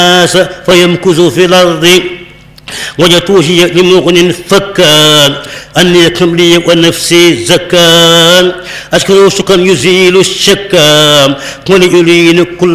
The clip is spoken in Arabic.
الناس فيمكث في الأرض وجدته لمغن فكان أني لكم لي ونفسي زكان أشكر شكرا يزيل الشكام وليلين كل